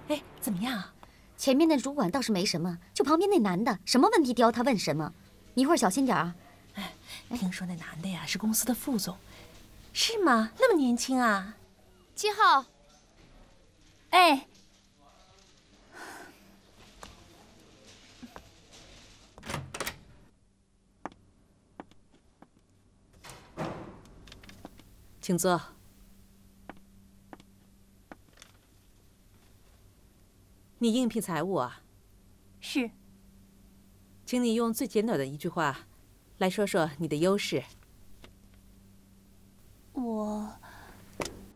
哎，怎么样？ 前面那主管倒是没什么，就旁边那男的，什么问题刁他问什么。你一会儿小心点啊。 哎，听说那男的呀是公司的副总，是吗？那么年轻啊 7号。哎。 请坐。你应聘财务啊？ 是。 请你用最简短的一句话来说说你的优势。 我